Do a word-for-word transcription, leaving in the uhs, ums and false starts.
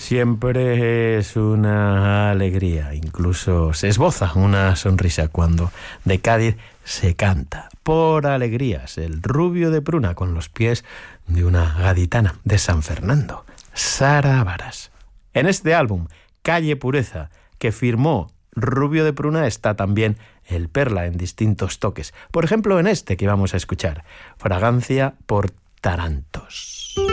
Siempre es una alegría, incluso se esboza una sonrisa cuando de Cádiz se canta. Por alegrías, el Rubio de Pruna con los pies de una gaditana de San Fernando, Sara Varas. En este álbum, Calle Pureza, que firmó Rubio de Pruna, está también el Perla en distintos toques. Por ejemplo, en este que vamos a escuchar, Fragancia por Tarantos.